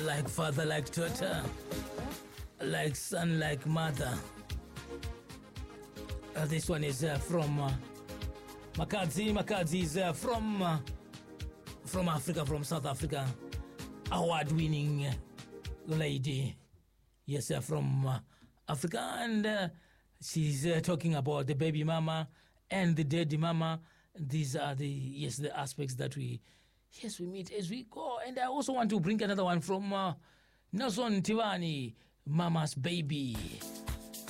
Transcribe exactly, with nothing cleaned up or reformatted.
like father, like daughter, like son, like mother. Uh, this one is uh, from uh, Makadzi. Makadzi is uh, from uh, from Africa, from South Africa. Award-winning lady. Yes, uh, from uh, Africa. And uh, she's uh, talking about the baby mama and the daddy mama. These are the, yes, the aspects that we, yes, we meet as we go. And I also want to bring another one from uh, Nelson Tiwani, Mama's Baby.